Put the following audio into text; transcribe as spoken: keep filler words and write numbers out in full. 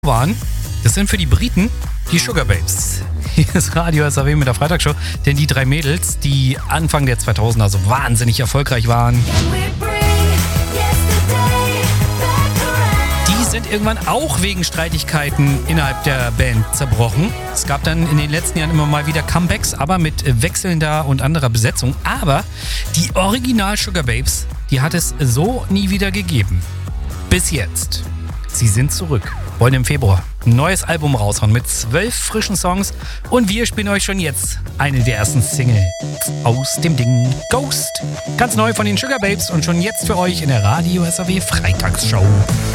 waren, das sind für die Briten die Sugar Babes. Hier ist Radio S A W mit der Freitagsshow, denn die drei Mädels, die Anfang der zweitausender so wahnsinnig erfolgreich waren, die sind irgendwann auch wegen Streitigkeiten innerhalb der Band zerbrochen. Es gab dann in den letzten Jahren immer mal wieder Comebacks, aber mit wechselnder und anderer Besetzung. Aber die Original Sugar Babes, die hat es so nie wieder gegeben. Bis jetzt. Sie sind zurück, wollen im Februar ein neues Album raushauen mit zwölf frischen Songs und wir spielen euch schon jetzt eine der ersten Single aus dem Ding Ghost. Ganz neu von den Sugar Babes und schon jetzt für euch in der Radio S A W Freitagsshow.